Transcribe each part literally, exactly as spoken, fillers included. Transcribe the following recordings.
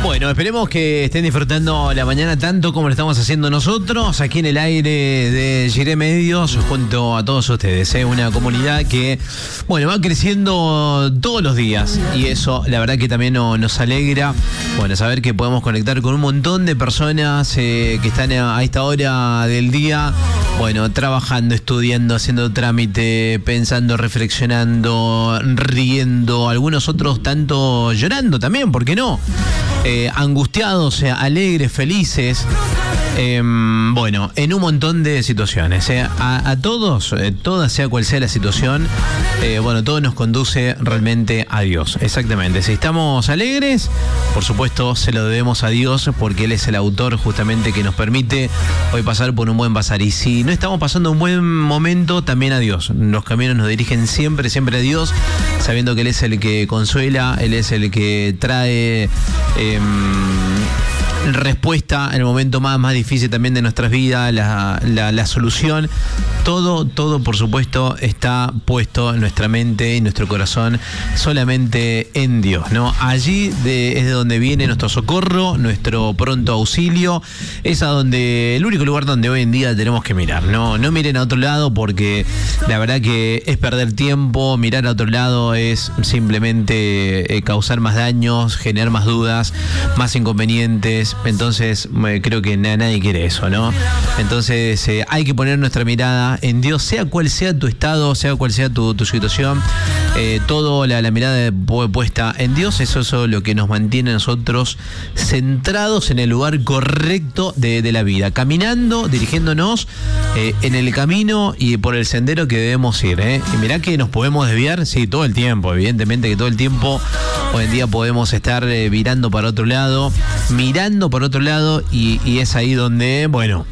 Bueno, esperemos que estén disfrutando la mañana tanto como lo estamos haciendo nosotros aquí en el aire de Giré Medios junto a todos ustedes, ¿eh? Una comunidad que, bueno, va creciendo todos los días y eso la verdad que también no, nos alegra, bueno, saber que podemos conectar con un montón de personas eh, que están a, a esta hora del día, bueno, trabajando, estudiando, haciendo trámite, pensando, reflexionando, riendo, algunos otros tanto llorando también, ¿por qué no? Eh, angustiados, eh, alegres, felices, eh, bueno, en un montón de situaciones. Eh. A, a todos, eh, toda sea cual sea la situación, eh, bueno, todo nos conduce realmente a Dios. Exactamente. Si estamos alegres, por supuesto, se lo debemos a Dios porque Él es el autor justamente que nos permite hoy pasar por un buen pasar. Y si no estamos pasando un buen momento, también a Dios. Los caminos nos dirigen siempre, siempre a Dios, sabiendo que Él es el que consuela, Él es el que trae Eh, respuesta en el momento más, más difícil también de nuestras vidas, la, la, la solución. Todo, todo, por supuesto, está puesto en nuestra mente y nuestro corazón solamente en Dios, ¿no? Allí de, es de donde viene nuestro socorro, nuestro pronto auxilio. Es a donde, el único lugar donde hoy en día tenemos que mirar, ¿no? No miren a otro lado porque la verdad que es perder tiempo. Mirar a otro lado es simplemente eh, causar más daños, generar más dudas, más inconvenientes. Entonces, eh, creo que nadie quiere eso, ¿no? Entonces, eh, hay que poner nuestra mirada en Dios, sea cual sea tu estado, sea cual sea tu, tu situación, eh, todo la, la mirada puesta en Dios, eso es lo que nos mantiene a nosotros centrados en el lugar correcto de, de la vida, caminando, dirigiéndonos eh, en el camino y por el sendero que debemos ir, ¿eh? Y mirá que nos podemos desviar, sí, todo el tiempo, evidentemente que todo el tiempo, hoy en día podemos estar eh, virando para otro lado, mirando para otro lado y, y es ahí donde, bueno,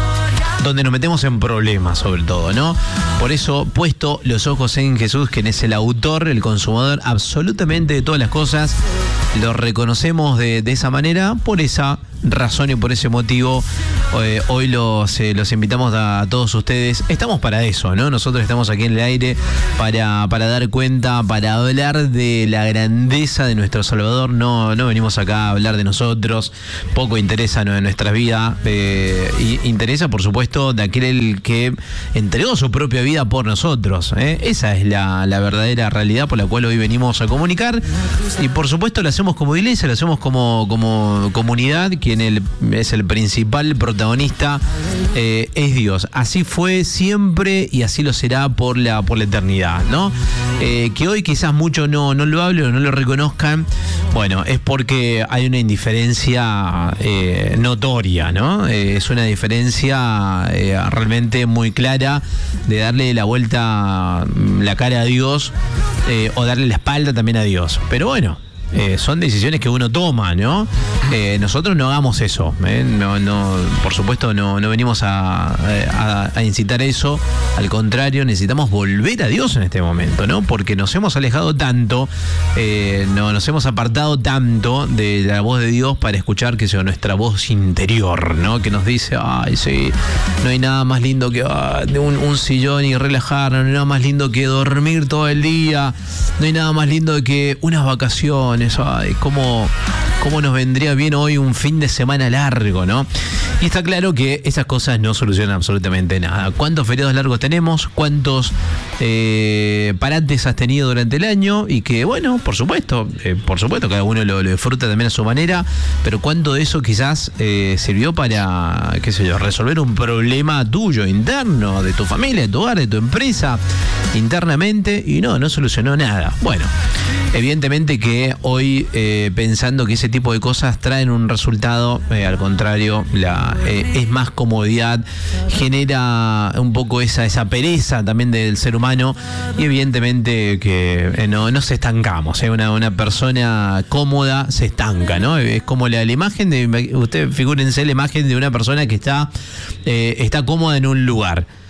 donde nos metemos en problemas sobre todo, ¿no? Por eso, puesto los ojos en Jesús, quien es el autor, el consumador absolutamente de todas las cosas, lo reconocemos de, de esa manera, por esa razón y por ese motivo, eh, hoy los, eh, los invitamos a, a todos ustedes. Estamos para eso, ¿no? Nosotros estamos aquí en el aire para, para dar cuenta, para hablar de la grandeza de nuestro Salvador. No, no venimos acá a hablar de nosotros, poco interesa ¿no? en nuestra vida, eh, y interesa por supuesto de aquel que entregó su propia vida por nosotros, ¿eh? Esa es la, la verdadera realidad por la cual hoy venimos a comunicar y por supuesto lo hacemos como iglesia, lo hacemos como, como comunidad. Quien el, es el principal protagonista eh, es Dios. Así fue siempre y así lo será por la, por la eternidad, ¿no? Eh, que hoy quizás muchos no, no lo hablen o no lo reconozcan, bueno, es porque hay una indiferencia eh, notoria, ¿no? Eh, es una diferencia eh, realmente muy clara de darle la vuelta, la cara a Dios eh, o darle la espalda también a Dios. Pero bueno, Eh, son decisiones que uno toma, ¿no? Eh, nosotros no hagamos eso, ¿eh? no, no, por supuesto no, no venimos a, a, a incitar eso, al contrario, necesitamos volver a Dios en este momento, ¿no? Porque nos hemos alejado tanto, eh, no, nos hemos apartado tanto de la voz de Dios para escuchar, que sea nuestra voz interior, ¿no? Que nos dice, ay, sí, no hay nada más lindo que ah, un, un sillón y relajar, no hay nada más lindo que dormir todo el día, no hay nada más lindo que unas vacaciones. Ay, cómo, cómo nos vendría bien hoy un fin de semana largo, ¿no? Y está claro que esas cosas no solucionan absolutamente nada. ¿Cuántos feriados largos tenemos? ¿Cuántos eh, parates has tenido durante el año? Y que, bueno, por supuesto, eh, por supuesto, cada uno lo, lo disfruta también a su manera, pero ¿cuánto de eso quizás eh, sirvió para, qué sé yo, resolver un problema tuyo, interno, de tu familia, de tu hogar, de tu empresa, internamente? Y no, no solucionó nada. Bueno, evidentemente que hoy, eh, pensando que ese tipo de cosas traen un resultado, eh, al contrario, la Eh, es más comodidad, genera un poco esa, esa pereza también del ser humano y evidentemente que eh, no, no se estancamos, ¿eh? una, una persona cómoda se estanca, ¿no? Es como la, la imagen de, usted figúrense la imagen de una persona que está, eh, está cómoda en un lugar.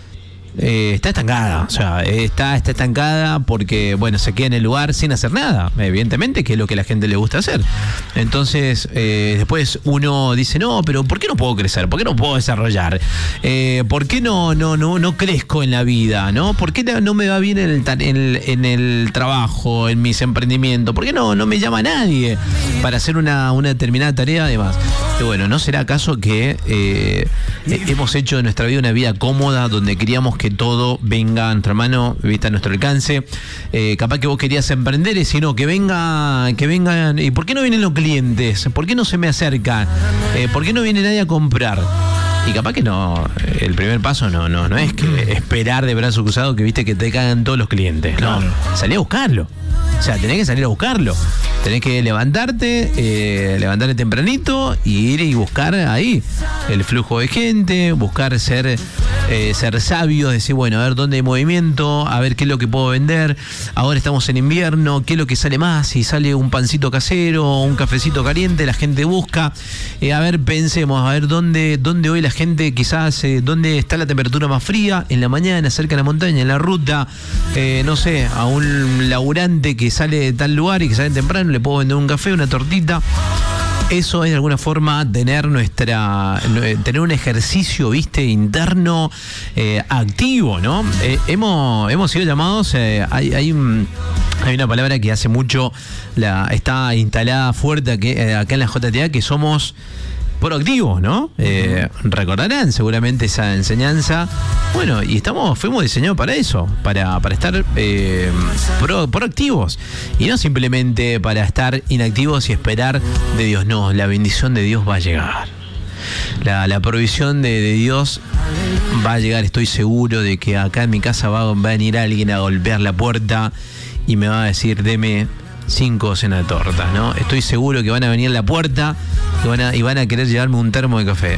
eh, está estancada, o sea, está, está estancada porque, bueno, se queda en el lugar sin hacer nada, evidentemente, que es lo que a la gente le gusta hacer. Entonces, eh, después uno dice, no, pero ¿por qué no puedo crecer? ¿Por qué no puedo desarrollar? Eh, ¿Por qué no, no, no, no crezco en la vida? ¿No? ¿Por qué no me va bien en el, en el, en el trabajo, en mis emprendimientos? ¿Por qué no, no me llama nadie para hacer una, una determinada tarea? Además, y bueno, ¿no será acaso que eh, hemos hecho de nuestra vida una vida cómoda donde queríamos que todo venga a nuestra mano, vista a nuestro alcance? Eh, capaz que vos querías emprender y si no, que venga, que vengan. ¿Y por qué no vienen los clientes? ¿Por qué no se me acercan? Eh, ¿Por qué no viene nadie a comprar? Y capaz que no, el primer paso no, no, no es que esperar de brazo cruzado que viste que te cagan todos los clientes. No, claro. Salí a buscarlo. O sea, tenés que salir a buscarlo. Tenés que levantarte, eh, levantarte tempranito y ir y buscar ahí el flujo de gente, buscar ser, eh, ser sabio, decir, bueno, a ver dónde hay movimiento, a ver qué es lo que puedo vender. Ahora estamos en invierno, qué es lo que sale más, si sale un pancito casero, un cafecito caliente, la gente busca. Eh, a ver, pensemos, a ver dónde, dónde hoy la gente quizás, eh, dónde está la temperatura más fría, en la mañana, cerca de la montaña, en la ruta, eh, no sé, a un laburante que sale de tal lugar y que sale temprano, le puedo vender un café, una tortita. Eso es de alguna forma tener nuestra tener un ejercicio, viste, interno eh, activo, ¿no? Eh, hemos, hemos sido llamados, eh, hay, hay, un, hay una palabra que hace mucho la, está instalada fuerte aquí, eh, acá en la J T A, que somos proactivos, ¿no? Eh, recordarán seguramente esa enseñanza. Bueno, y estamos, fuimos diseñados para eso, para, para estar eh, pro, proactivos. Y no simplemente para estar inactivos y esperar de Dios. No, la bendición de Dios va a llegar. La, la provisión de, de Dios va a llegar. Estoy seguro de que acá en mi casa va, va a venir alguien a golpear la puerta y me va a decir, deme cinco docenas de tortas, ¿no? Estoy seguro que van a venir a la puerta y van a, y van a querer llevarme un termo de café.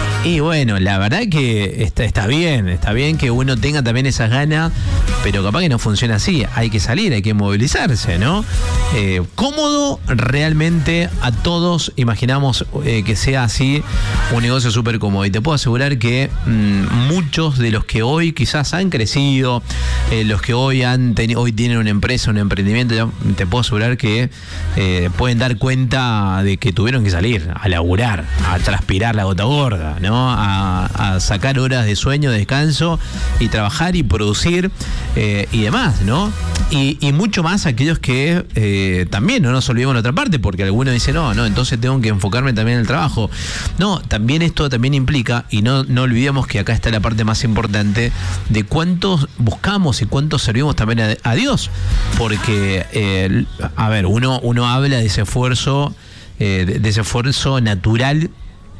Y bueno, la verdad que está, está bien, está bien que uno tenga también esas ganas, pero capaz que no funciona así. Hay que salir, hay que movilizarse, ¿no? Eh, cómodo, realmente a todos imaginamos eh, que sea así un negocio súper cómodo. Y te puedo asegurar que mmm, muchos de los que hoy quizás han crecido, eh, los que hoy, han ten, hoy tienen una empresa, un emprendimiento, te puedo asegurar que eh, pueden dar cuenta de que tuvieron que salir a laburar, a transpirar la gota gorda, ¿no? A, a sacar horas de sueño, de descanso y trabajar y producir eh, y demás, ¿no? Y, y mucho más aquellos que eh, también no nos olvidemos de otra parte, porque algunos dicen, no, no, entonces tengo que enfocarme también en el trabajo. No, también esto también implica, y no, no olvidemos que acá está la parte más importante de cuántos buscamos y cuántos servimos también a, a Dios, porque, eh, a ver, uno, uno habla de ese esfuerzo, eh, de, de ese esfuerzo natural,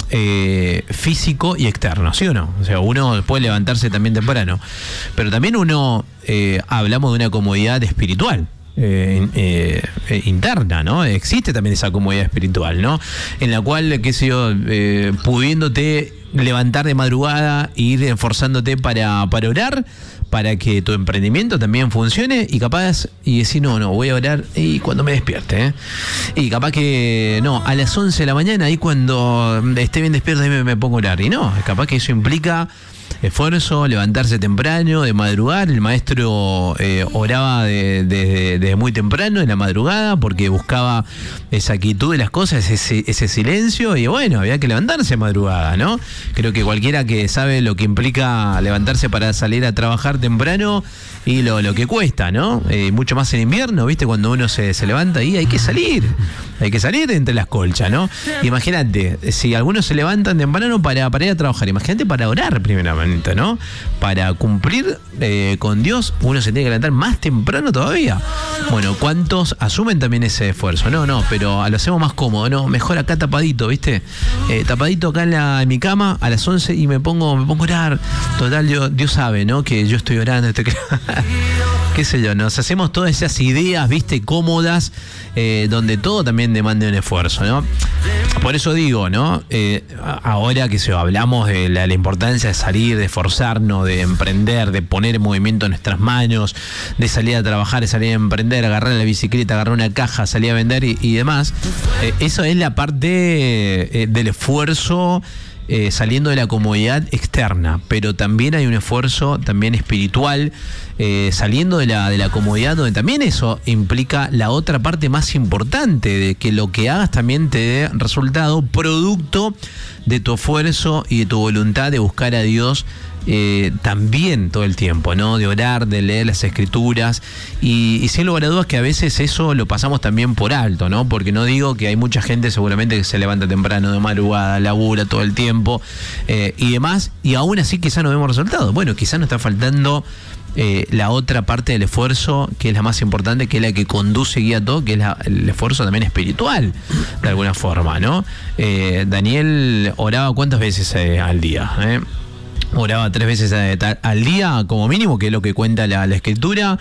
Eh, físico y externo, ¿sí o no? O sea, uno puede levantarse también temprano, pero también uno eh, hablamos de una comodidad espiritual. Eh, eh, eh, interna, ¿no? Existe también esa comodidad espiritual, ¿no? En la cual, qué sé yo, eh, pudiéndote levantar de madrugada e ir esforzándote para, para orar, para que tu emprendimiento también funcione y capaz, y decir, no, no, voy a orar y cuando me despierte, ¿eh? Y capaz que, no, a las once de la mañana, ahí cuando esté bien despierto, ahí me, me pongo a orar. Y no, capaz que eso implica esfuerzo, levantarse temprano, de madrugar. El maestro eh, oraba desde de, de, de muy temprano, en la madrugada, porque buscaba esa quietud de las cosas, ese, ese silencio, y bueno, había que levantarse de madrugada, ¿no? Creo que cualquiera que sabe lo que implica levantarse para salir a trabajar temprano y lo, lo que cuesta, ¿no? Eh, mucho más en invierno, ¿viste? Cuando uno se, se levanta ahí, hay que salir. Hay que salir de entre las colchas, ¿no? Imagínate, si algunos se levantan temprano para, para ir a trabajar, imagínate para orar primeramente, ¿no? Para cumplir eh, con Dios, uno se tiene que levantar más temprano todavía. Bueno, ¿cuántos asumen también ese esfuerzo? No, no, pero lo hacemos más cómodo, ¿no? Mejor acá tapadito, ¿viste? Eh, tapadito acá en, la, en mi cama a las once y me pongo, me pongo a orar. Total, Dios, Dios sabe, ¿no? Que yo estoy orando. Estoy... qué sé yo, nos hacemos todas esas ideas, ¿viste? Cómodas, eh, donde todo también demande un esfuerzo, ¿no? Por eso digo, ¿no? Eh, ahora que se, hablamos de la, la importancia de salir, de esforzarnos, de emprender, de poner en movimiento nuestras manos, de salir a trabajar, de salir a emprender, agarrar la bicicleta, agarrar una caja, salir a vender y, y demás, eh, eso es la parte eh, del esfuerzo eh, saliendo de la comodidad externa, pero también hay un esfuerzo también espiritual, eh, saliendo de la, de la comodidad, donde también eso implica la otra parte más importante, de que lo que hagas también te dé resultado, producto de tu esfuerzo y de tu voluntad de buscar a Dios eh, también todo el tiempo, ¿no? De orar, de leer las escrituras y, y sin lugar a dudas que a veces eso lo pasamos también por alto, ¿no? Porque no digo que hay mucha gente seguramente que se levanta temprano, de madrugada, labura todo el tiempo eh, y demás, y aún así quizás no vemos resultados. Bueno, quizás nos está faltando Eh, la otra parte del esfuerzo, que es la más importante, que es la que conduce y guía todo, que es la, el esfuerzo también espiritual, de alguna forma, ¿no? Eh, Daniel oraba ¿cuántas veces eh, al día? Eh? Oraba tres veces al día como mínimo, que es lo que cuenta la, la escritura.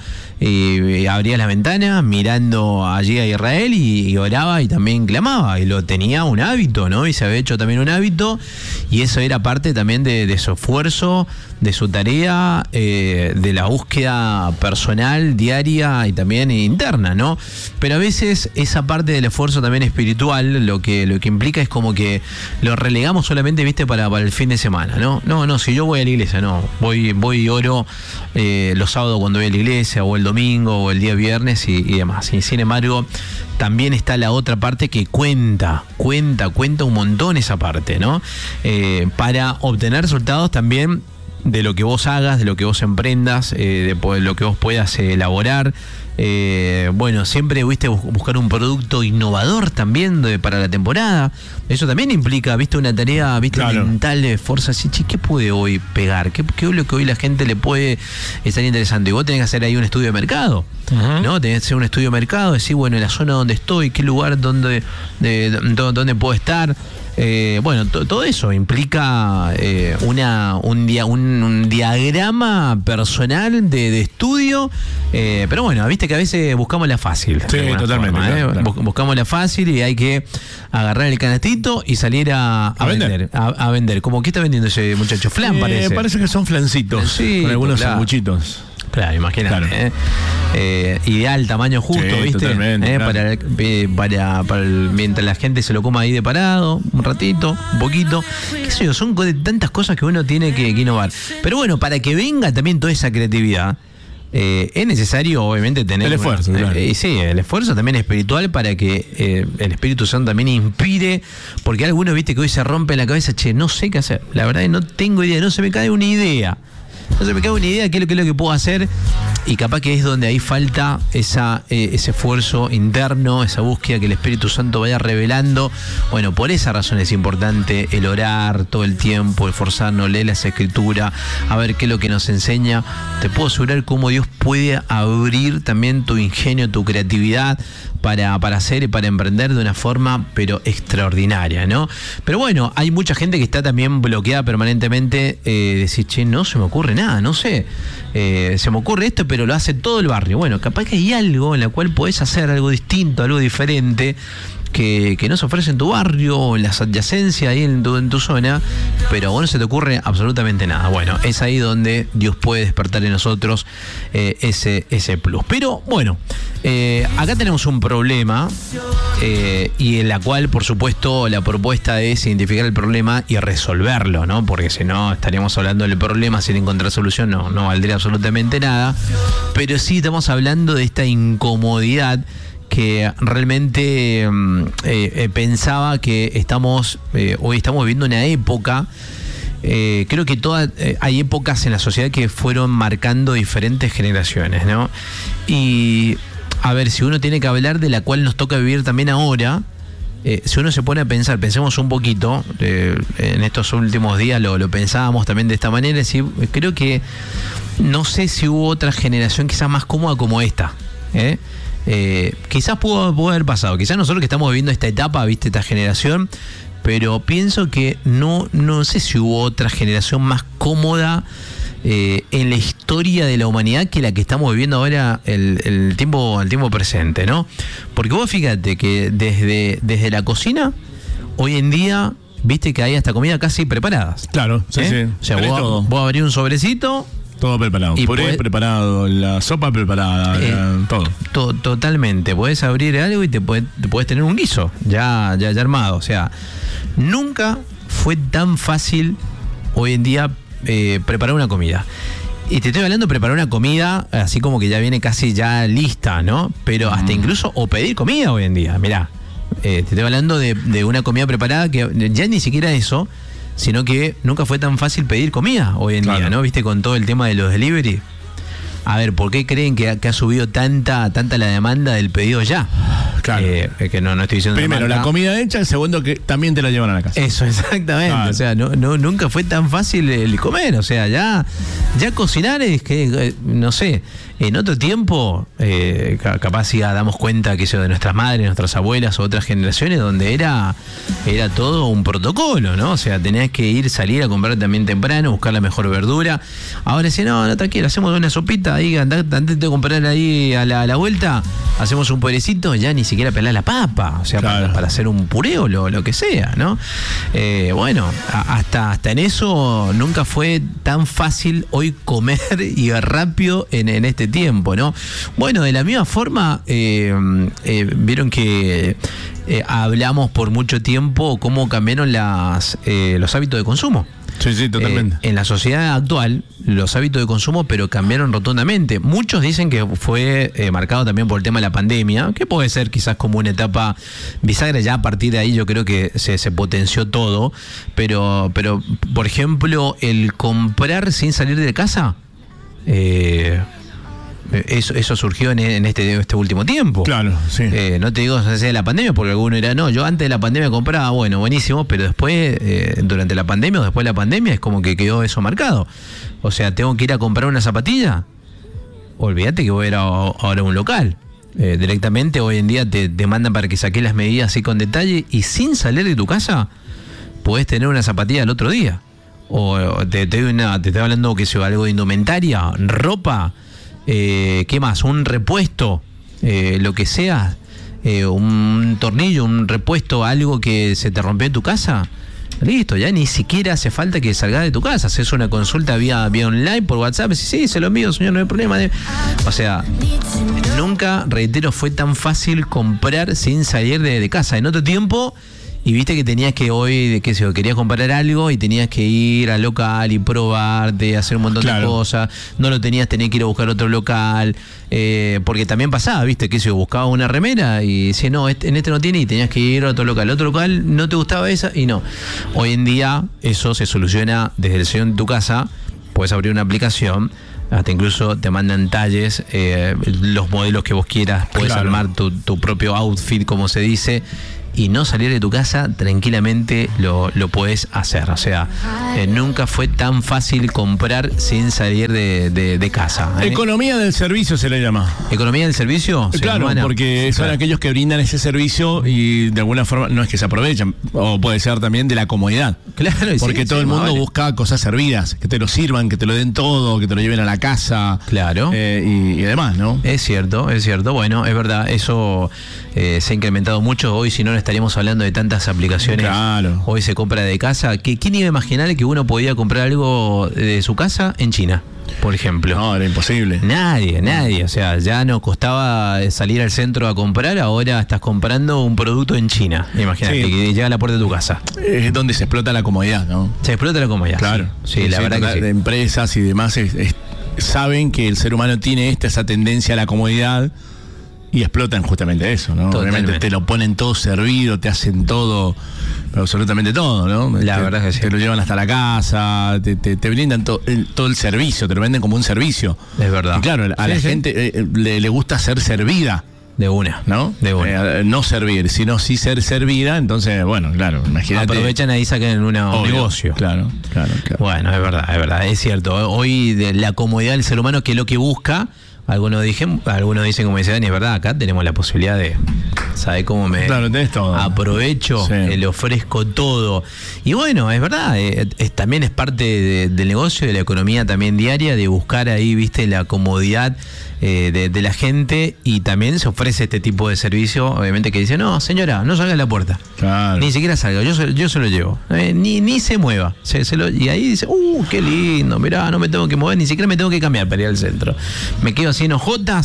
Eh, abría las ventanas mirando allí a Israel y, y oraba y también clamaba, y lo tenía un hábito, ¿no? Y se había hecho también un hábito, y eso era parte también de, de su esfuerzo, de su tarea, eh, de la búsqueda personal, diaria y también interna, ¿no? Pero a veces esa parte del esfuerzo también espiritual, lo que, lo que implica es como que lo relegamos solamente, viste, para, para el fin de semana, ¿no? No, no, si yo voy a la iglesia, no, voy, voy y oro eh, los sábados cuando voy a la iglesia, o el domingo, o el día viernes y, y demás. Y sin embargo, también está la otra parte que cuenta, cuenta, cuenta un montón esa parte, ¿no? Eh, para obtener resultados también de lo que vos hagas, de lo que vos emprendas, eh, de lo que vos puedas eh, elaborar. Eh, bueno, siempre viste buscar un producto innovador también de, para la temporada. Eso también implica, viste, una tarea, viste, claro, mental de fuerza. Así, che, ¿qué puede hoy pegar? ¿Qué, ¿Qué es lo que hoy la gente le puede estar interesante? Y vos tenés que hacer ahí un estudio de mercado, uh-huh. ¿no? Tenés que hacer un estudio de mercado, decir, bueno, en la zona donde estoy, qué lugar, dónde, de, dónde puedo estar. Eh, bueno, to, todo eso implica eh, una, un, dia, un, un diagrama personal de, de estudio, eh, pero bueno, viste que a veces buscamos la fácil. Sí, totalmente. Forma, claro, ¿eh? claro. Buscamos la fácil y hay que agarrar el canastito y salir a, a, a vender. vender a, a vender. ¿Cómo qué está vendiendo ese muchacho? Flan, eh, parece. Parece que son flancitos, sí, con algunos claro. sanguchitos. Claro, imagínate. Claro. ¿eh? Eh, ideal, tamaño justo, sí, ¿viste? Totalmente, ¿Eh? claro. Para, eh, para, para el, mientras la gente se lo coma ahí de parado, un ratito, un poquito. ¿Qué sé yo? Son tantas cosas que uno tiene que, que innovar. Pero bueno, para que venga también toda esa creatividad, eh, es necesario, obviamente, tener el esfuerzo. Una, claro. eh, sí, el esfuerzo también espiritual para que eh, el Espíritu Santo también inspire. Porque algunos, viste, que hoy se rompe la cabeza, che, no sé qué hacer. La verdad es que no tengo idea, no se me cae una idea. No se me cabe una idea de qué es lo, qué es lo que puedo hacer, y capaz que es donde ahí falta esa, eh, ese esfuerzo interno, esa búsqueda que el Espíritu Santo vaya revelando. Bueno, por esa razón es importante el orar todo el tiempo, esforzarnos, leer las escrituras, a ver qué es lo que nos enseña. Te puedo asegurar cómo Dios puede abrir también tu ingenio, tu creatividad para, para hacer y para emprender de una forma pero extraordinaria, ¿no? Pero bueno, hay mucha gente que está también bloqueada permanentemente, eh, decir, che, no se me ocurre nada, no sé, eh, se me ocurre esto, pero lo hace todo el barrio. Bueno, capaz que hay algo en la cual podés hacer algo distinto, algo diferente, que, que no se ofrece en tu barrio o en las adyacencias, ahí en tu, en tu zona, pero a vos no se te ocurre absolutamente nada. Bueno, es ahí donde Dios puede despertar en nosotros eh, ese, ese plus. Pero bueno, eh, acá tenemos un problema eh, y en la cual, por supuesto, la propuesta es identificar el problema y resolverlo, ¿no? Porque si no, estaríamos hablando del problema sin encontrar solución, no, no valdría absolutamente nada. Pero sí estamos hablando de esta incomodidad que realmente eh, eh, pensaba que estamos eh, hoy estamos viviendo una época, eh, creo que todas eh, hay épocas en la sociedad que fueron marcando diferentes generaciones, ¿no? Y a ver, si uno tiene que hablar de la cual nos toca vivir también ahora, eh, si uno se pone a pensar, pensemos un poquito, eh, en estos últimos días lo, lo pensábamos también de esta manera, es decir, creo que no sé si hubo otra generación quizás más cómoda como esta, ¿eh? Eh, quizás pudo, pudo haber pasado, quizás nosotros que estamos viviendo esta etapa, viste, esta generación, pero pienso que no, no sé si hubo otra generación más cómoda eh, en la historia de la humanidad que la que estamos viviendo ahora el, el tiempo, el tiempo presente, ¿no? Porque vos fíjate que desde, desde la cocina, hoy en día, viste que hay hasta comida casi preparadas. Claro, sí, ¿eh? sí. O sea, vos, vos abrís un sobrecito. Todo preparado, y puré podés, preparado, la sopa preparada, eh, la, todo. To, totalmente, podés abrir algo y te podés, te podés tener un guiso ya, ya, ya armado. O sea, nunca fue fue tan fácil hoy en día eh, preparar una comida. Y te estoy hablando de preparar una comida así como que ya viene casi ya lista, ¿no? Pero hasta mm. incluso, o pedir comida hoy en día, mirá. Eh, te estoy hablando de, de una comida preparada que ya ni siquiera eso, sino que nunca fue tan fácil pedir comida hoy en claro. día, ¿no? ¿Viste? Con todo el tema de los delivery. A ver, ¿por qué creen que ha, que ha subido tanta tanta la demanda del pedido ya? Claro. Eh, que no, no estoy diciendo primero la comida hecha, el segundo que también te la llevan a la casa. Eso, exactamente. Claro. O sea, no, no, nunca fue tan fácil el comer. O sea, ya, ya cocinar es que, no sé, en otro tiempo, eh, capaz ya damos cuenta que eso de nuestras madres, nuestras abuelas o otras generaciones, donde era, era todo un protocolo, ¿no? O sea, tenías que ir, salir a comprar también temprano, buscar la mejor verdura. Ahora sí, no, no, tranquilo, hacemos una sopita ahí, antes de comprar ahí a la, a la vuelta, hacemos un purecito, ya ni siquiera pelar la papa, o sea, claro. para, para hacer un puré o lo, lo que sea, ¿no? Eh, bueno, a, hasta, hasta en eso nunca fue tan fácil hoy comer y rápido en, en este tiempo, ¿no? Bueno, de la misma forma, eh, eh, vieron que eh, hablamos por mucho tiempo cómo cambiaron las, eh, los hábitos de consumo. Sí, sí, totalmente. Eh, en la sociedad actual, los hábitos de consumo, pero cambiaron rotundamente. Muchos dicen que fue eh, marcado también por el tema de la pandemia, que puede ser quizás como una etapa bisagra. Ya a partir de ahí yo creo que se, se potenció todo. Pero, pero, por ejemplo, el comprar sin salir de casa, eh, Eso, eso surgió en, en este, este último tiempo. Claro, sí. Eh, no te digo desde la pandemia, porque alguno era, no, yo antes de la pandemia compraba, bueno, buenísimo, pero después, eh, durante la pandemia o después de la pandemia, es como que quedó eso marcado. O sea, tengo que ir a comprar una zapatilla, olvídate que voy a ir a, ahora a un local. Eh, directamente hoy en día te, te mandan para que saques las medidas así con detalle y sin salir de tu casa, podés tener una zapatilla el otro día. O te, te, una, te estoy hablando que sea algo de indumentaria, ropa. Eh, ¿Qué más? Un repuesto, eh, lo que sea, eh, un tornillo, un repuesto, algo que se te rompió en tu casa. Listo, ya ni siquiera hace falta que salgas de tu casa. Haces una consulta vía, vía online por WhatsApp. Sí, sí, se lo envío, señor, no hay problema. O sea, nunca, reitero, fue tan fácil comprar sin salir de, de casa. En otro tiempo, y viste que tenías que hoy, qué sé yo, querías comprar algo y tenías que ir al local y probarte, hacer un montón claro. de cosas. No lo tenías, tenías que ir a buscar otro local. Eh, porque también pasaba, viste, que si buscaba una remera y decía, no, este, en este no tiene y tenías que ir a otro local. Otro local no te gustaba esa y no. Hoy en día eso se soluciona desde el sillón de tu casa. Puedes abrir una aplicación. Hasta incluso te mandan talles, eh, los modelos que vos quieras. Puedes claro. armar tu, tu propio outfit, como se dice. Y no salir de tu casa, tranquilamente lo, lo puedes hacer. O sea, eh, nunca fue tan fácil comprar sin salir de, de, de casa. ¿eh? Economía del servicio se le llama. ¿Economía del servicio? Claro, humana. Porque son claro. aquellos que brindan ese servicio y de alguna forma no es que se aprovechan, o puede ser también de la comodidad. Claro, porque sí, todo sí, el mundo vale. busca cosas servidas, que te lo sirvan, que te lo den todo, que te lo lleven a la casa. Claro. Eh, y, y demás, ¿no? Es cierto, es cierto. Bueno, es verdad, eso eh, se ha incrementado mucho. Hoy, si no, no estaríamos hablando de tantas aplicaciones. Claro. Hoy se compra de casa. ¿Quién iba a imaginar que uno podía comprar algo de su casa en China, por ejemplo? No, era imposible. Nadie, nadie. O sea, ya no costaba salir al centro a comprar, ahora estás comprando un producto en China. Imagínate, sí. que llega a la puerta de tu casa. Es donde se explota la comodidad, ¿no? Se explota la comodidad. Claro. Sí, sí, sí la sí, verdad que sí. De empresas y demás es, es, saben que el ser humano tiene esta, esa tendencia a la comodidad. Y explotan justamente eso, ¿no? Totalmente. Obviamente te lo ponen todo servido, te hacen todo, absolutamente todo, ¿no? La te, verdad que sí. Te lo llevan hasta la casa, te, te, te brindan to, el, todo el servicio, te lo venden como un servicio. Es verdad. Y claro, a sí, la sí. gente eh, le, le gusta ser servida. De una, ¿no? De una. Eh, no servir, sino sí ser servida, entonces, bueno, claro, imagínate. Aprovechan ahí y sacan una, un negocio. Claro, claro, claro. Bueno, es verdad, es verdad, es cierto. Hoy de la comodidad del ser humano, que es lo que busca. Algunos dicen, algunos dicen, como dice Dani, es verdad, acá tenemos la posibilidad de, ¿sabes cómo me claro, tenés todo. aprovecho, sí. eh, le ofrezco todo? Y bueno, es verdad, eh, es, también es parte de, del negocio, de la economía también diaria, de buscar ahí, viste, la comodidad eh, de, de la gente, y también se ofrece este tipo de servicio, obviamente, que dice, no, señora, no salga de la puerta, claro. ni siquiera salga, yo se, yo se lo llevo, eh, ni, ni se mueva, se, se lo, y ahí dice, uh, qué lindo, mirá, no me tengo que mover, ni siquiera me tengo que cambiar para ir al centro, me quedo así en hojotas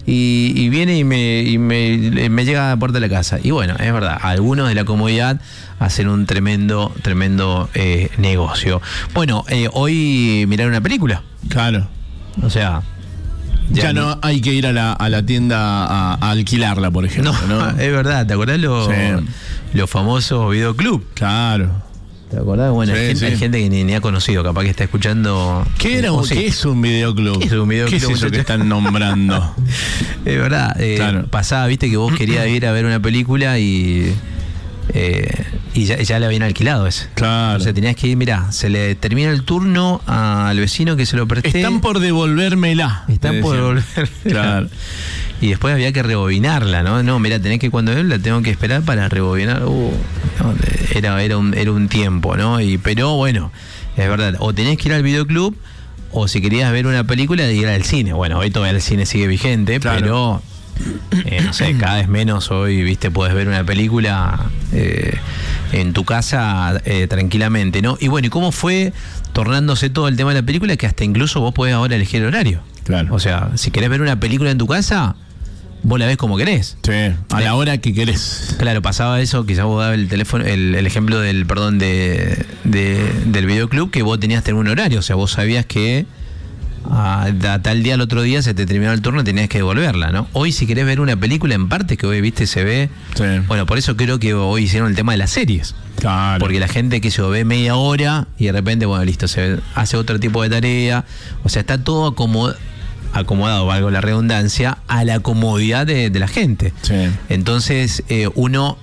y, y viene y, me, y me, me llega a la puerta de la casa. Y bueno, es verdad, algunos de la comodidad hacen un tremendo, tremendo eh, negocio. Bueno, eh, hoy mirar una película. Claro. O sea... Ya, ya no hay que ir a la, a la tienda a, a alquilarla, por ejemplo. No, ¿no? Es verdad, ¿te acordás los sí. los famosos videoclub? Claro. ¿Te acordás? Bueno, sí, hay, gente, sí. hay gente que ni, ni ha conocido, capaz que está escuchando. ¿Qué, era, un, ¿qué es un videoclub? ¿Qué es un videoclub? ¿Qué es eso que están nombrando? Es verdad, eh, claro. Pasaba, viste, que vos querías ir a ver una película y... Eh, y ya, ya le habían alquilado ese. Claro. O sea, tenías que ir, mirá, se le termina el turno al vecino que se lo presté. Están por devolvérmela. Están por devolverla. Claro. Y después había que rebobinarla, ¿no? No, mirá, tenés que cuando él la tengo que esperar para rebobinar. Uh, no, era, era, un, era un tiempo, ¿no? Y, pero bueno, es verdad. O tenés que ir al videoclub, o si querías ver una película, ir al cine. Bueno, hoy todavía el cine sigue vigente, claro. pero... Eh, no sé, cada vez menos hoy, viste, puedes ver una película eh, en tu casa eh, tranquilamente, ¿no? Y bueno, ¿y cómo fue tornándose todo el tema de la película? Que hasta incluso vos podés ahora elegir el horario. Claro. O sea, si querés ver una película en tu casa, vos la ves como querés. Sí, a la hora que querés. Claro, pasaba eso, quizás vos dabas el teléfono, el, el ejemplo del, perdón, de, de, del videoclub, que vos tenías que tener un horario, o sea, vos sabías que a, a tal día al otro día se te terminó el turno y tenías que devolverla, ¿no? Hoy si querés ver una película en parte que hoy viste se ve, sí. Bueno, por eso creo que hoy hicieron el tema de las series, claro. Porque la gente que se ve media hora y de repente, bueno, listo, se hace otro tipo de tarea, o sea, está todo acomodado, acomodado, valgo la redundancia, a la comodidad de, de la gente, sí. Entonces eh, uno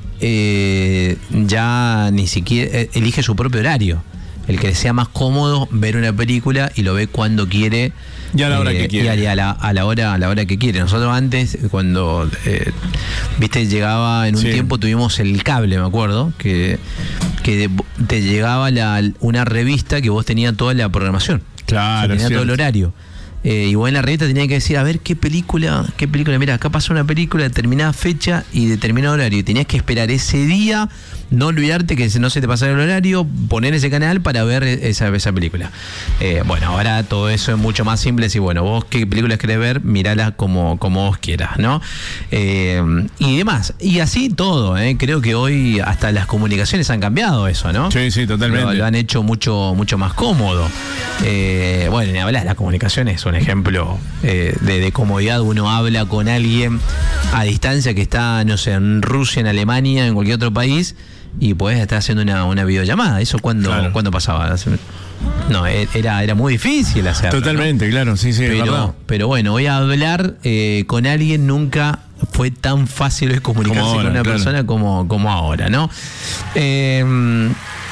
eh, ya ni siquiera eh, elige su propio horario. El que le sea más cómodo ver una película y lo ve cuando quiere y a la hora eh, que quiere y a la, a la hora a la hora que quiere. Nosotros antes, cuando eh, viste, llegaba en un sí. tiempo, tuvimos el cable, me acuerdo, que, que te llegaba la, una revista que vos tenías toda la programación, claro, o sea, tenía todo el horario. Eh, y vos en la revista tenías que decir, a ver qué película, qué película, mira, acá pasó una película de determinada fecha y determinado horario. Y tenías que esperar ese día, no olvidarte que no se te pasara el horario, poner ese canal para ver esa, esa película. Eh, bueno, ahora todo eso es mucho más simple. Si bueno, vos qué películas querés ver, mirala como, como vos quieras, ¿no? Eh, y demás. Y así todo, ¿eh? Creo que hoy hasta las comunicaciones han cambiado eso, ¿no? Sí, sí, totalmente. Lo, lo han hecho mucho, mucho más cómodo. Eh, bueno, ni hablar, las comunicaciones son un ejemplo eh, de, de comodidad. Uno habla con alguien a distancia que está, no sé, en Rusia, en Alemania, en cualquier otro país, y podés estar haciendo una, una videollamada. ¿Eso cuándo, claro. ¿cuándo pasaba? No, era, era muy difícil hacerlo. Totalmente, ¿no? Claro, sí, sí, pero, verdad. Pero bueno, voy a hablar eh, con alguien, nunca fue tan fácil hoy comunicarse ahora, con una claro. persona como, como ahora, ¿no? Eh,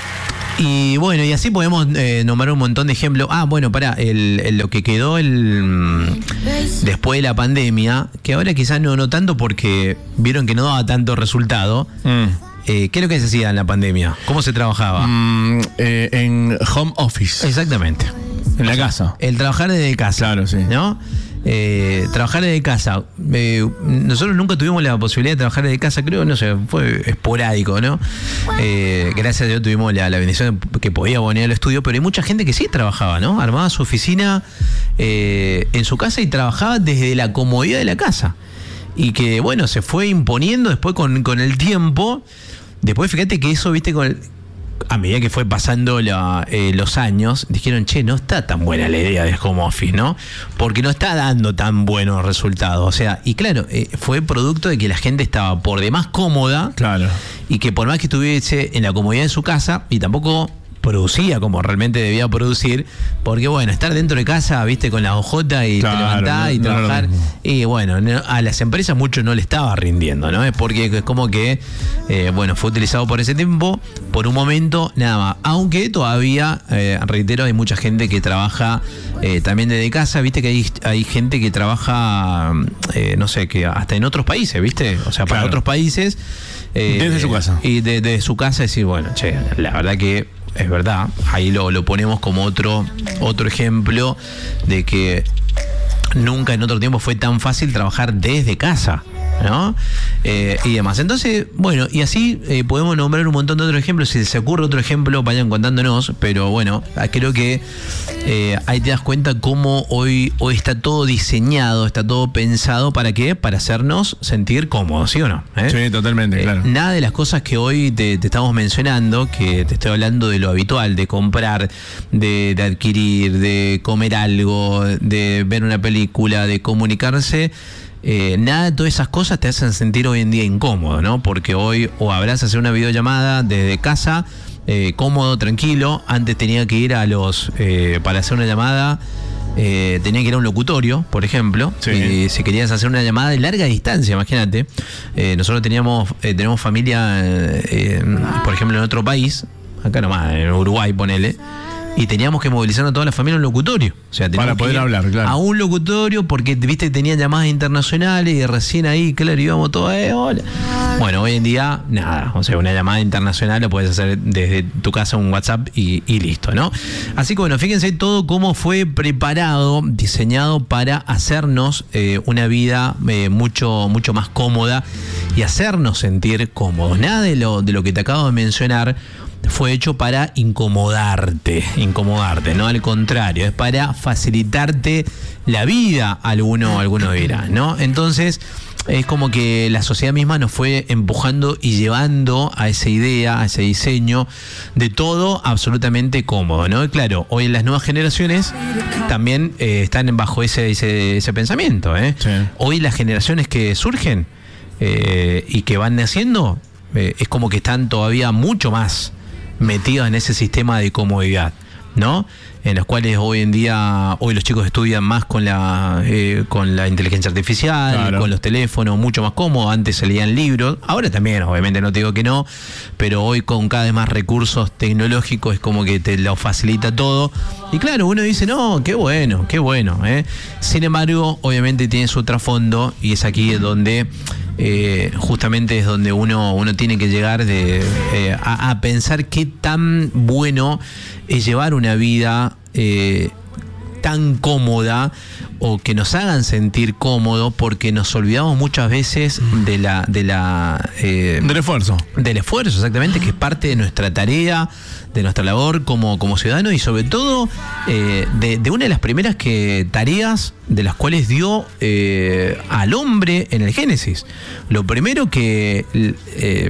Y bueno, y así podemos eh, nombrar un montón de ejemplos. Ah, bueno, pará, el, el, lo que quedó el después de la pandemia, que ahora quizás no, no tanto porque vieron que no daba tanto resultado. Mm. Eh, ¿Qué es lo que se hacía en la pandemia? ¿Cómo se trabajaba? Mm, eh, en home office. Exactamente. En la casa. El trabajar desde casa. Claro, sí. ¿No? Eh, trabajar desde casa. Eh, nosotros nunca tuvimos la posibilidad de trabajar desde casa, creo, no sé, fue esporádico, ¿no? Eh, gracias a Dios tuvimos la, la bendición que podía venir al estudio, pero hay mucha gente que sí trabajaba, ¿no? Armaba su oficina eh, en su casa y trabajaba desde la comodidad de la casa. Y que, bueno, se fue imponiendo después con, con el tiempo. Después, fíjate que eso, viste, con el, a medida que fue pasando la, eh, los años, dijeron, che, no está tan buena la idea del home office, ¿no? Porque no está dando tan buenos resultados. O sea, y claro, eh, fue producto de que la gente estaba por demás cómoda. Claro. Y que por más que estuviese en la comodidad de su casa, y tampoco producía como realmente debía producir, porque bueno, estar dentro de casa, viste, con la hojota y claro, te levantás no, y no, trabajar, no, no. y bueno, no, a las empresas mucho no le estaba rindiendo, ¿no? Es porque es como que, eh, bueno, fue utilizado por ese tiempo, por un momento, nada más. Aunque todavía, eh, reitero, hay mucha gente que trabaja eh, también desde casa, viste que hay, hay gente que trabaja, eh, no sé, que hasta en otros países, viste, o sea, para claro. otros países. Eh, desde su casa. Y desde de su casa decir, bueno, che, la verdad que es verdad, ahí lo, lo ponemos como otro, otro ejemplo de que nunca en otro tiempo fue tan fácil trabajar desde casa. ¿no? Eh, y demás. Entonces, bueno, y así eh, podemos nombrar un montón de otros ejemplos. Si se ocurre otro ejemplo, vayan contándonos, pero bueno, creo que eh, ahí te das cuenta cómo hoy, hoy está todo diseñado, está todo pensado, ¿para qué? Para hacernos sentir cómodos, ¿sí o no? ¿Eh? Sí, totalmente, eh, claro. Nada de las cosas que hoy te, te estamos mencionando, que te estoy hablando de lo habitual, de comprar, de, de adquirir, de comer algo, de ver una película, de comunicarse. Eh, nada de todas esas cosas te hacen sentir hoy en día incómodo, ¿no? Porque hoy o habrás hacer una videollamada desde casa, eh, cómodo, tranquilo. Antes tenía que ir a los, eh, para hacer una llamada, eh, tenía que ir a un locutorio, por ejemplo. Sí. Y si querías hacer una llamada de larga distancia, imagínate. Eh, nosotros teníamos, eh, tenemos familia, eh, por ejemplo, en otro país, acá nomás, en Uruguay, ponele. Y teníamos que movilizar a toda la familia a un locutorio. O sea, para poder hablar, claro. A un locutorio porque, viste, tenían llamadas internacionales y recién ahí, claro, íbamos todos, eh, hola. Bueno, hoy en día, nada. O sea, una llamada internacional lo puedes hacer desde tu casa, un WhatsApp y, y listo, ¿no? Así que, bueno, fíjense todo cómo fue preparado, diseñado para hacernos eh, una vida eh, mucho, mucho más cómoda y hacernos sentir cómodos. Nada de lo, de lo que te acabo de mencionar fue hecho para incomodarte, incomodarte, no al contrario, es para facilitarte la vida, alguno, alguno dirá, ¿no? Entonces, es como que la sociedad misma nos fue empujando y llevando a esa idea, a ese diseño de todo absolutamente cómodo, ¿no? Y claro, hoy en las nuevas generaciones también eh, están bajo ese, ese, ese pensamiento, ¿eh? Sí. Hoy las generaciones que surgen eh, y que van naciendo, eh, es como que están todavía mucho más metidos en ese sistema de comodidad, ¿no? En los cuales hoy en día, hoy los chicos estudian más con la eh, con la inteligencia artificial, claro, con los teléfonos, mucho más cómodo. Antes se leían libros, ahora también, obviamente no te digo que no, pero hoy con cada vez más recursos tecnológicos es como que te lo facilita todo. Y claro, uno dice, no, qué bueno, qué bueno, ¿eh? Sin embargo, obviamente tiene su trasfondo y es aquí donde Eh, justamente es donde uno, uno tiene que llegar de, eh, a, a pensar qué tan bueno es llevar una vida eh, tan cómoda o que nos hagan sentir cómodos, porque nos olvidamos muchas veces de la de la eh, del esfuerzo del esfuerzo, exactamente, que es parte de nuestra tarea, de nuestra labor como, como ciudadanos, y sobre todo eh, de, de una de las primeras que tareas de las cuales dio eh, al hombre en el Génesis. Lo primero que eh,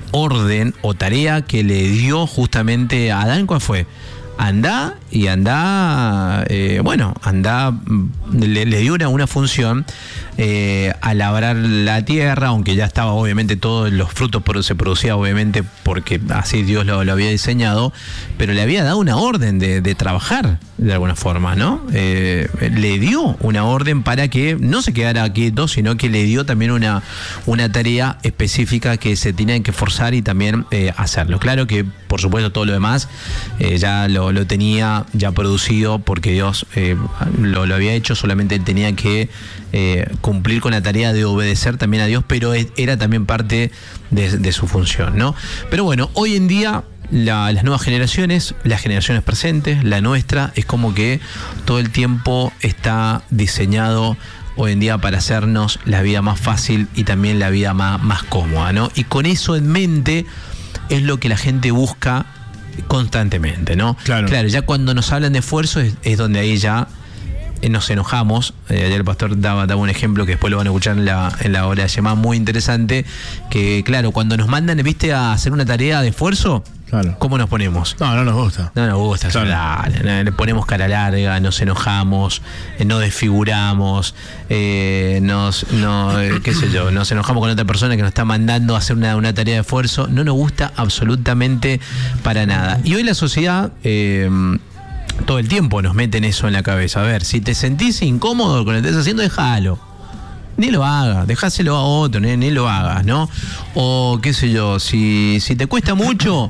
orden o tarea que le dio justamente a Adán, ¿cuál fue? Andá y andá, eh, bueno, andá, le, le dio una, una función eh, a labrar la tierra, aunque ya estaba obviamente todos los frutos se producían obviamente porque así Dios lo, lo había diseñado, pero le había dado una orden de, de trabajar de alguna forma, ¿no? Eh, le dio una orden para que no se quedara quieto, sino que le dio también una, una tarea específica que se tenía que forzar y también eh, hacerlo. Claro que, por supuesto, todo lo demás eh, ya lo, lo tenía ya producido porque Dios eh, lo, lo había hecho, solamente él tenía que eh, cumplir con la tarea de obedecer también a Dios, pero era también parte de, de su función, ¿no? Pero bueno, hoy en día La, las nuevas generaciones, las generaciones presentes, la nuestra, es como que todo el tiempo está diseñado hoy en día para hacernos la vida más fácil y también la vida más, más cómoda, ¿no? Y con eso en mente es lo que la gente busca constantemente, ¿no? Claro, claro, ya cuando nos hablan de esfuerzo es, es donde ahí ya nos enojamos. Eh, ayer el pastor daba, daba un ejemplo que después lo van a escuchar en la, en la hora de llamada, muy interesante, que claro, cuando nos mandan, viste, a hacer una tarea de esfuerzo, claro, ¿cómo nos ponemos? No, no nos gusta. No nos gusta, claro, dale, le ponemos cara larga, nos enojamos, eh, nos desfiguramos, eh, nos, no, eh, qué sé yo, nos enojamos con otra persona que nos está mandando a hacer una, una tarea de esfuerzo. No nos gusta absolutamente para nada. Y hoy la sociedad eh, todo el tiempo nos meten eso en la cabeza. A ver, si te sentís incómodo con lo que estás haciendo, déjalo. Ni lo hagas, dejáselo a otro, ni, ni lo hagas, ¿no? O qué sé yo, si, si te cuesta mucho,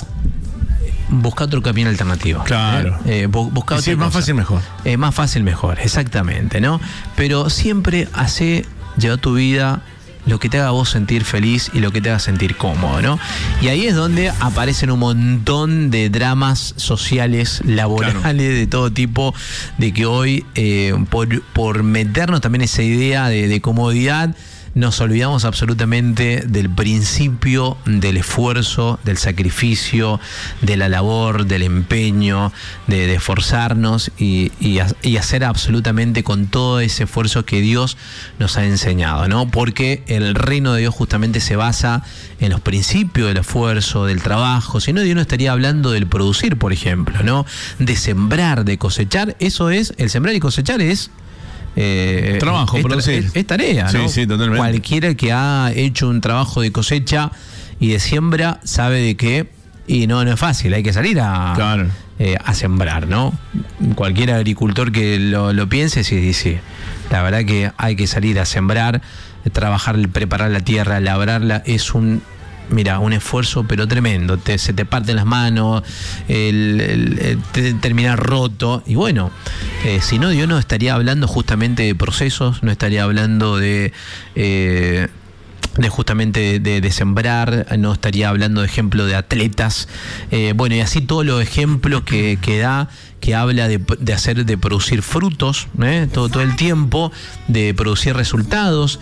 busca otro camino alternativo. Claro. Eh, busca si es más fácil, mejor. Es más fácil, mejor, exactamente, ¿no? Pero siempre hace, lleva tu vida lo que te haga a vos sentir feliz y lo que te haga sentir cómodo, ¿no? Y ahí es donde aparecen un montón de dramas sociales, laborales, claro, de todo tipo, de que hoy, eh, por, por meternos también esa idea de, de comodidad, nos olvidamos absolutamente del principio del esfuerzo, del sacrificio, de la labor, del empeño, de, de esforzarnos y, y, y hacer absolutamente con todo ese esfuerzo que Dios nos ha enseñado, ¿no? Porque el reino de Dios justamente se basa en los principios del esfuerzo, del trabajo. Si no, Dios no estaría hablando del producir, por ejemplo, ¿no? De sembrar, de cosechar. Eso es, el sembrar y cosechar es Eh, trabajo, es, producir. Es, es tarea, ¿no? Sí, sí, totalmente. Cualquiera que ha hecho un trabajo de cosecha y de siembra sabe de que, y no, no es fácil, hay que salir a, claro. eh, a sembrar, ¿no? Cualquier agricultor que lo, lo piense, sí, sí, sí. La verdad que hay que salir a sembrar, trabajar, preparar la tierra, labrarla, es un... Mira, un esfuerzo pero tremendo, te, se te parten las manos, el, el, el, te terminas roto y bueno, eh, si no Dios no estaría hablando justamente de procesos, no estaría hablando de... Eh, de justamente de, de sembrar, no estaría hablando de ejemplo de atletas, eh, bueno, y así todos los ejemplos que, que da, que habla de, de hacer, de producir frutos, ¿eh? todo, todo el tiempo, de producir resultados,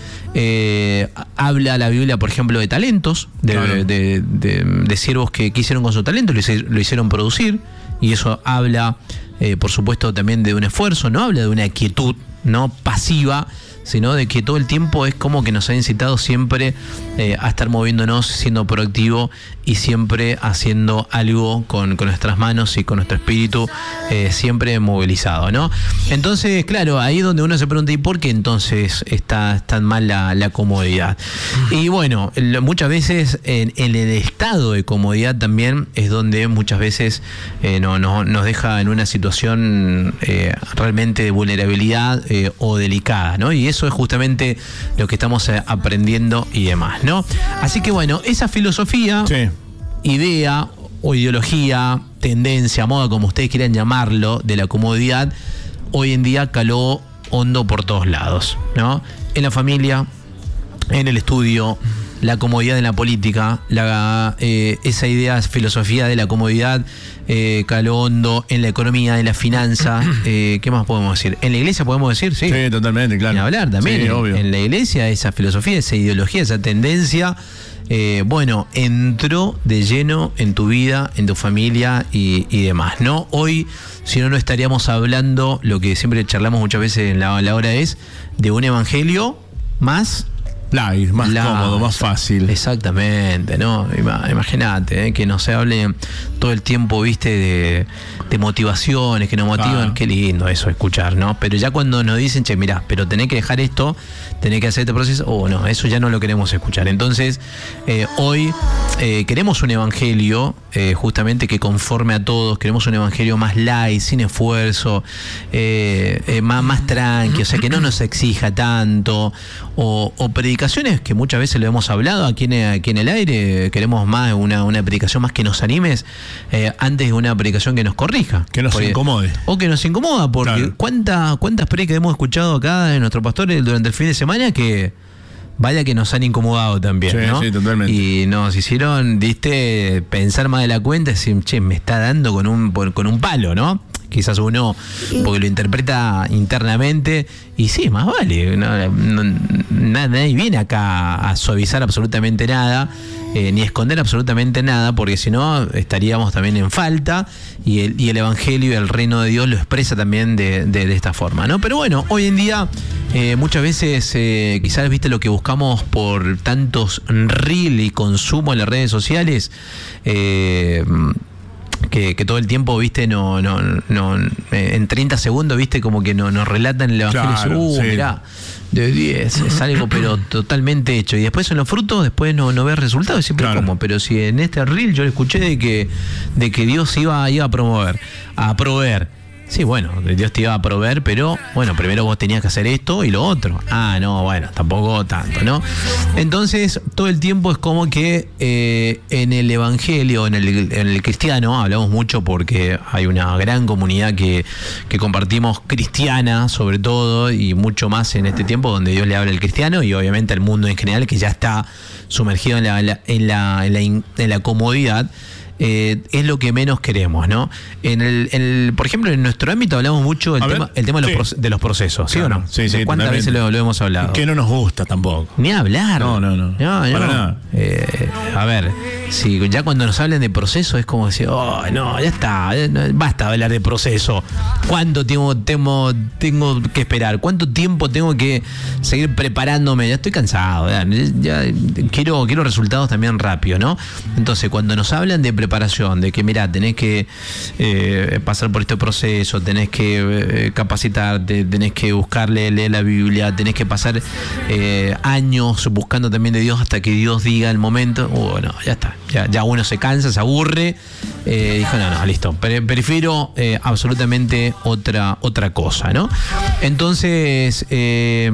eh, habla la Biblia, por ejemplo, de talentos, de, claro. de, de, de, de siervos que quisieron con su talento, lo, lo hicieron producir, y eso habla, eh, por supuesto, también de un esfuerzo, no habla de una quietud, no pasiva, sino de que todo el tiempo es como que nos ha incitado siempre eh, a estar moviéndonos, siendo proactivo y siempre haciendo algo con, con nuestras manos y con nuestro espíritu eh, siempre movilizado, ¿no? Entonces, claro, ahí es donde uno se pregunta, ¿y por qué entonces está tan mal la, la comodidad? Y bueno, muchas veces en, en el estado de comodidad también es donde muchas veces eh, no, no, nos deja en una situación eh, realmente de vulnerabilidad eh, o delicada, ¿no? Y eso es justamente lo que estamos aprendiendo y demás, ¿no? Así que bueno, esa filosofía, sí. idea o ideología, tendencia, moda, como ustedes quieran llamarlo, de la comodidad, hoy en día caló hondo por todos lados, ¿no? En la familia, en el estudio, la comodidad en la política, la, eh, esa idea, filosofía de la comodidad eh, caló hondo en la economía, en la finanza. Eh, ¿Qué más podemos decir? En la iglesia podemos decir, sí. Sí, totalmente, claro. Ni hablar también. Sí, en, obvio. En la iglesia, esa filosofía, esa ideología, esa tendencia, eh, bueno, entró de lleno en tu vida, en tu familia y, y demás, ¿no? Hoy, si no, no estaríamos hablando, lo que siempre charlamos muchas veces en la, la hora es, de un evangelio más... Light, más la, cómodo, más fácil. Exactamente, ¿no? Imagínate, ¿eh? que no se hable todo el tiempo, viste, de, de motivaciones, que nos motivan. Ah. Qué lindo eso escuchar, ¿no? Pero ya cuando nos dicen, che, mirá, pero tenés que dejar esto, tenés que hacer este proceso, oh, no, eso ya no lo queremos escuchar. Entonces, eh, hoy eh, queremos un evangelio eh, justamente que conforme a todos, queremos un evangelio más light, sin esfuerzo, eh, eh, más, más tranqui, o sea, que no nos exija tanto, o, o predicar que muchas veces lo hemos hablado aquí en, aquí en el aire, queremos más una, una predicación más que nos animes eh, antes de una predicación que nos corrija. Que nos porque, incomode. O que nos incomoda, porque claro. ¿cuántas, cuántas predicas hemos escuchado acá de nuestros pastores durante el fin de semana que vaya que nos han incomodado también, sí, ¿no? Sí, totalmente. Y nos hicieron, viste, pensar más de la cuenta y decir, che, me está dando con un, con un palo, ¿no? Quizás uno, porque lo interpreta internamente, y sí, más vale, no, no, nadie viene acá a suavizar absolutamente nada, eh, ni a esconder absolutamente nada, porque si no estaríamos también en falta, y el, y el evangelio y el reino de Dios lo expresa también de, de, de esta forma, ¿no? Pero bueno, hoy en día eh, muchas veces eh, quizás viste lo que buscamos por tantos reel y consumo en las redes sociales, eh, Que, que todo el tiempo, viste, no, no, no, eh, en treinta segundos, viste, como que no, nos relatan el evangelio. Claro, uh, sí. mirá, de diez, es algo pero totalmente hecho. Y después en los frutos, después no, no ves resultados, siempre claro. como. Pero si en este reel yo le escuché de que, de que Dios iba, iba a promover, a proveer. Sí, bueno, Dios te iba a proveer, pero bueno, primero vos tenías que hacer esto y lo otro. Ah, no, bueno, tampoco tanto, ¿no? Entonces, todo el tiempo es como que eh, en el evangelio, en el, en el cristiano, hablamos mucho porque hay una gran comunidad que, que compartimos cristiana, sobre todo, y mucho más en este tiempo donde Dios le habla al cristiano y obviamente al mundo en general que ya está sumergido en la, en la, en la, en la, en la comodidad. eh, es lo que menos queremos, ¿no? En el, en el, por ejemplo, en nuestro ámbito hablamos mucho del tema, el tema de los, sí. de los procesos, ¿sí claro, o no? Sí, sí, ¿Cuántas totalmente. veces lo, lo hemos hablado? Que no nos gusta tampoco. Ni hablar. No, no, no. no, no. Para nada. Eh, a ver, si ya cuando nos hablan de proceso es como decir, oh, no, ya está, basta hablar de proceso. ¿Cuánto tiempo tengo, tengo que esperar? ¿Cuánto tiempo tengo que seguir preparándome? Ya estoy cansado, ya, ya quiero, quiero resultados también rápido, ¿no? Entonces, cuando nos hablan de preparación, de que mirá, tenés que eh, pasar por este proceso, tenés que eh, capacitarte, tenés que buscarle, leer la Biblia, tenés que pasar eh, años buscando también de Dios hasta que Dios diga el momento, bueno, ya está, ya, ya uno se cansa, se aburre, eh, dijo, no, no, listo, Pre- prefiero eh, absolutamente otra, otra cosa, ¿no? Entonces, eh,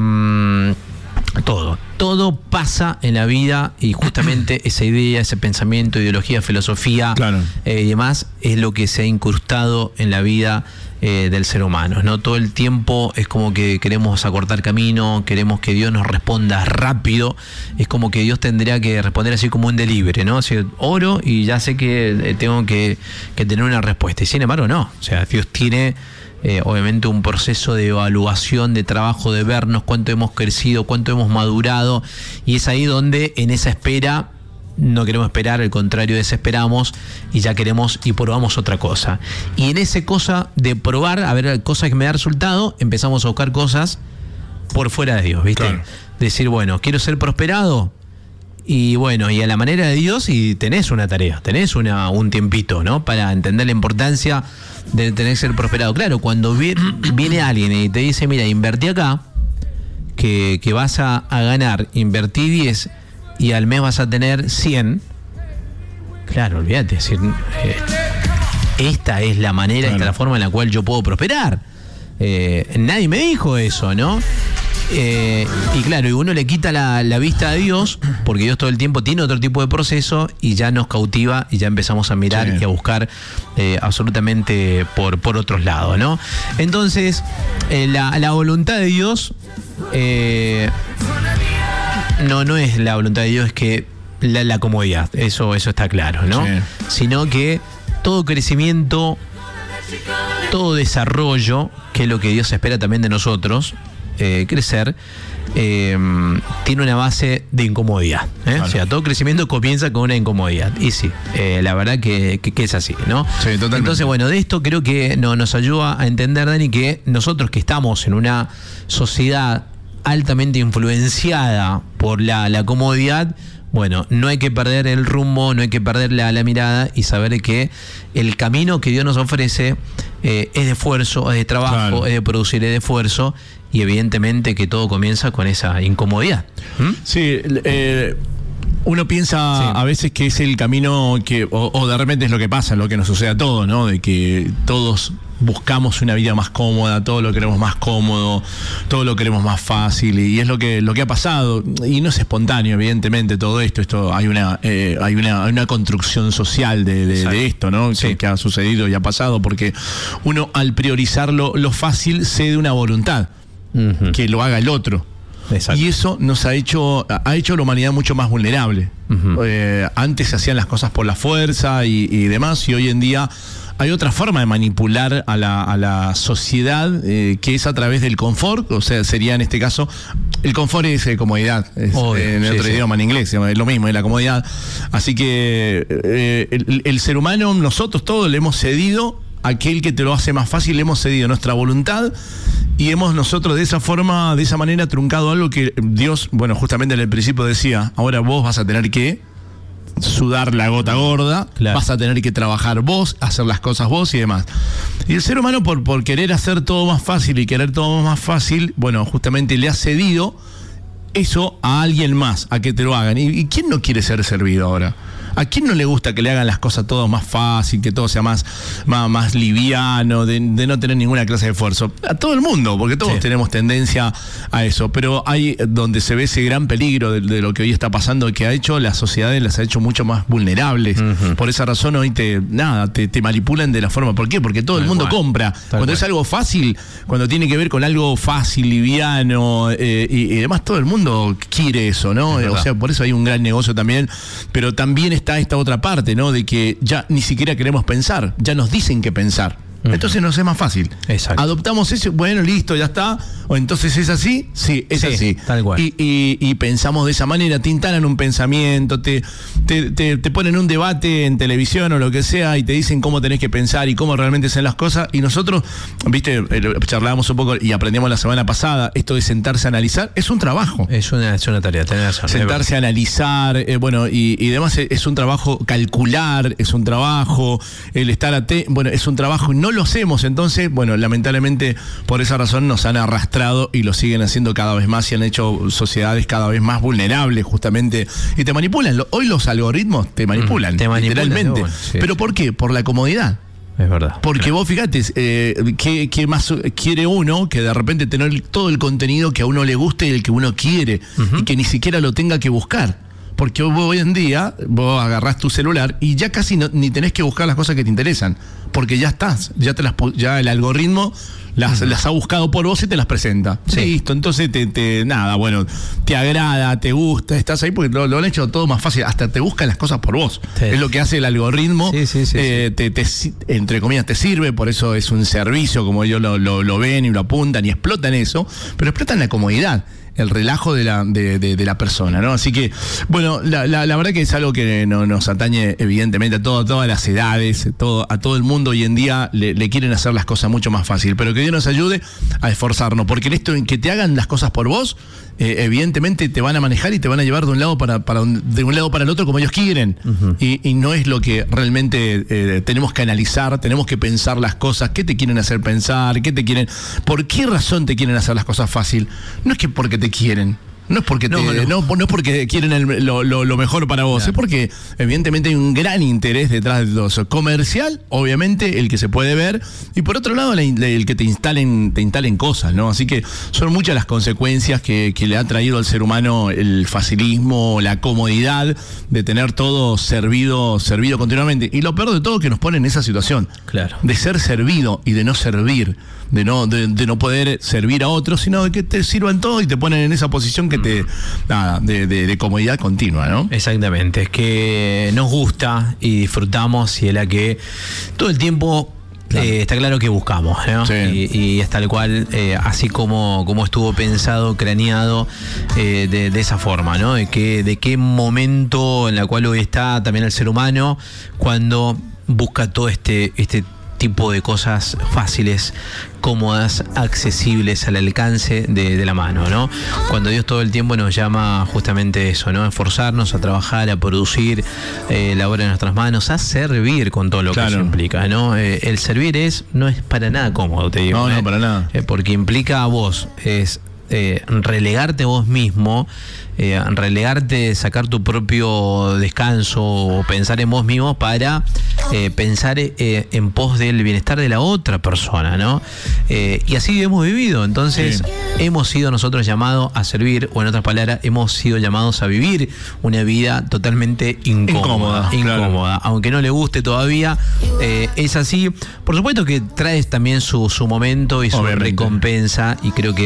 todo, todo pasa en la vida y justamente esa idea, ese pensamiento, ideología, filosofía claro. eh, y demás es lo que se ha incrustado en la vida eh, del ser humano, ¿no? Todo el tiempo es como que queremos acortar camino, queremos que Dios nos responda rápido, es como que Dios tendría que responder así como un delivery, ¿no? O sea, oro y ya sé que eh, tengo que, que tener una respuesta, y sin embargo no, o sea, Dios tiene Eh, obviamente un proceso de evaluación, de trabajo, de vernos cuánto hemos crecido, cuánto hemos madurado, y es ahí donde en esa espera no queremos esperar, al contrario, desesperamos y ya queremos y probamos otra cosa. Y en esa cosa de probar, a ver, cosas que me da resultado, empezamos a buscar cosas por fuera de Dios, ¿viste? Claro. Decir, bueno, quiero ser prosperado. Y bueno, y a la manera de Dios, y tenés una tarea, tenés una, un tiempito, ¿no? Para entender la importancia de tener que ser prosperado. Claro, cuando viene, viene alguien y te dice, mira, invertí acá, que, que vas a, a ganar, invertí diez y al mes vas a tener cien. Claro, olvídate, es decir, eh, esta es la manera, claro. esta es la forma en la cual yo puedo prosperar. Eh, nadie me dijo eso, ¿no? Eh, y claro, y uno le quita la, la vista a Dios, porque Dios todo el tiempo tiene otro tipo de proceso y ya nos cautiva y ya empezamos a mirar sí. y a buscar eh, absolutamente por, por otros lados, ¿no? Entonces, eh, la, la voluntad de Dios eh, no, no es la voluntad de Dios, es que la, la comodidad, eso, eso está claro, ¿no? Sí. Sino que todo crecimiento, todo desarrollo, que es lo que Dios espera también de nosotros, Eh, crecer, eh, tiene una base de incomodidad, ¿eh? Claro. O sea, todo crecimiento comienza con una incomodidad. Y sí, eh, la verdad que, que, que es así, ¿no? Sí, totalmente. Entonces, bueno, de esto creo que no, nos ayuda a entender, Dani, que nosotros que estamos en una sociedad altamente influenciada por la, la comodidad, bueno, no hay que perder el rumbo, no hay que perder la, la mirada y saber que el camino que Dios nos ofrece eh, es de esfuerzo, es de trabajo, claro. es de producir, es de esfuerzo, y evidentemente que todo comienza con esa incomodidad. ¿Mm? Sí, eh, uno piensa sí. a veces que es el camino que, o, o de repente es lo que pasa, lo que nos sucede a todos, ¿no? De que todos buscamos una vida más cómoda, todo lo queremos más cómodo, todo lo queremos más fácil, y es lo que lo que ha pasado, y no es espontáneo, evidentemente, todo esto, esto hay una eh, hay una, hay una construcción social de, de, de esto, ¿no? Sí. Que, que ha sucedido y ha pasado, porque uno al priorizar lo, lo fácil cede una voluntad, uh-huh. que lo haga el otro. Exacto. Y eso nos ha hecho ha hecho a la humanidad mucho más vulnerable. Uh-huh. Eh, antes se hacían las cosas por la fuerza y, y demás, y hoy en día hay otra forma de manipular a la, a la sociedad, eh, que es a través del confort. O sea, sería en este caso, el confort es eh, comodidad, es, Obvio, eh, en sí, otro sí. idioma, en inglés, es lo mismo, es la comodidad. Así que eh, el, el ser humano, nosotros todos le hemos cedido, aquel que te lo hace más fácil, le hemos cedido nuestra voluntad, y hemos nosotros de esa forma, de esa manera, truncado algo que Dios, bueno, justamente en el principio decía, ahora vos vas a tener que sudar la gota gorda, claro. vas a tener que trabajar vos, hacer las cosas vos y demás. Y el ser humano, por, por querer hacer todo más fácil y querer todo más fácil, bueno, justamente le ha cedido eso a alguien más, a que te lo hagan. ¿Y, y quién no quiere ser servido ahora? ¿A quién no le gusta que le hagan las cosas todo más fácil, que todo sea más, más, más liviano, de, de no tener ninguna clase de esfuerzo? A todo el mundo, porque todos sí. tenemos tendencia a eso. Pero hay donde se ve ese gran peligro de, de lo que hoy está pasando, que ha hecho las sociedades, las ha hecho mucho más vulnerables. Uh-huh. Por esa razón hoy te nada te, te manipulan de la forma. ¿Por qué? Porque todo Tal el mundo cual. compra. Tal cuando cual. es algo fácil, cuando tiene que ver con algo fácil, liviano, eh, y, y además todo el mundo quiere eso, ¿no? O sea, por eso hay un gran negocio también. Pero también está está esta otra parte, ¿no? De que ya ni siquiera queremos pensar, ya nos dicen que pensar. Uh-huh. Entonces nos es más fácil. Exacto. Adoptamos eso, bueno, listo, ya está. O entonces es así, sí, es sí, así. Tal cual. Y, y, y pensamos de esa manera, te instalan un pensamiento, te, te, te, te ponen un debate en televisión o lo que sea y te dicen cómo tenés que pensar y cómo realmente son las cosas. Y nosotros, viste, charlábamos un poco y aprendimos la semana pasada, esto de sentarse a analizar, es un trabajo. Es una, es una tarea, tenés razón. Sentarse a analizar, eh, bueno, y, y demás es, es un trabajo, calcular, es un trabajo, el estar atento, bueno, es un trabajo, no lo hacemos. Entonces, bueno, lamentablemente por esa razón nos han arrastrado y lo siguen haciendo cada vez más y han hecho sociedades cada vez más vulnerables justamente y te manipulan. Hoy los algoritmos te manipulan, te manipulan literalmente. Bueno, sí. ¿Pero por qué? Por la comodidad. Es verdad. Porque claro. Vos fíjate, eh, ¿qué, ¿qué más quiere uno que de repente tener todo el contenido que a uno le guste y el que uno quiere uh-huh. y que ni siquiera lo tenga que buscar? Porque hoy en día vos agarrás tu celular y ya casi no, ni tenés que buscar las cosas que te interesan, porque ya estás, ya te las ya el algoritmo las, las ha buscado por vos y te las presenta. Sí. Listo, entonces te, te nada, bueno, te agrada, te gusta, estás ahí porque lo, lo han hecho todo más fácil, hasta te buscan las cosas por vos. Sí. Es lo que hace el algoritmo, sí, sí, sí, eh, sí. Te, te, entre comillas te sirve, por eso es un servicio, como ellos lo, lo, lo ven y lo apuntan y explotan eso, pero explotan la comodidad, el relajo de la, de, de, de la persona, ¿no? Así que, bueno, la, la, la verdad que es algo que no, nos atañe evidentemente a, todo, a todas las edades, todo, a todo el mundo hoy en día le, le quieren hacer las cosas mucho más fácil, pero que Dios nos ayude a esforzarnos, porque en esto en que te hagan las cosas por vos, eh, evidentemente te van a manejar y te van a llevar de un lado para, para un, de un lado para el otro como ellos quieren, uh-huh. y, y no es lo que realmente eh, tenemos que analizar, tenemos que pensar las cosas, qué te quieren hacer pensar, qué te quieren, por qué razón te quieren hacer las cosas fácil. No es que porque te quieren, no es porque te, no, no. No, no es porque quieren el, lo, lo, lo mejor para vos, claro. Es porque evidentemente hay un gran interés detrás de todo eso. Comercial, obviamente, el que se puede ver, y por otro lado, la, el que te instalen, te instalen cosas, ¿no? Así que son muchas las consecuencias que, que le ha traído al ser humano el facilismo, la comodidad de tener todo servido, servido continuamente. Y lo peor de todo, que nos pone en esa situación, claro. De ser servido y de no servir. De no, de, de no poder servir a otros, sino de que te sirvan todo y te ponen en esa posición que te nada, de, de, de comodidad continua, ¿no? Exactamente, es que nos gusta y disfrutamos y es la que todo el tiempo claro. eh, está claro que buscamos, ¿no? Sí. Y, y es tal cual, eh, así como, como estuvo pensado, craneado eh, de, de esa forma, ¿no? De que, de qué momento en la cual hoy está también el ser humano cuando busca todo este, este tipo de cosas fáciles, cómodas, accesibles al alcance de, de la mano, ¿no? Cuando Dios todo el tiempo nos llama justamente eso, ¿no? A esforzarnos, a trabajar, a producir eh, la obra de nuestras manos, a servir con todo lo claro. que eso implica, ¿no? Eh, el servir es no es para nada cómodo, te digo. No, ¿eh? no, para nada. Eh, porque implica a vos, es eh, relegarte vos mismo, eh, relegarte, sacar tu propio descanso o pensar en vos mismo para eh, pensar eh, en pos del bienestar de la otra persona, ¿no? Eh, y así hemos vivido, entonces sí. hemos sido nosotros llamados a servir, o en otras palabras, hemos sido llamados a vivir una vida totalmente incómoda, incómoda, incómoda. Claro. Aunque no le guste todavía, eh, es así. Por supuesto que traes también su, su momento y su Obviamente. recompensa, y creo que